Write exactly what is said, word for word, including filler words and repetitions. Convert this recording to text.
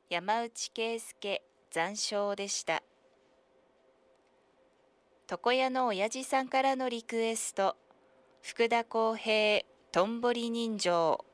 山内圭介残唱でした。床屋の親父さんからのリクエスト、福田康平とんぼり人情。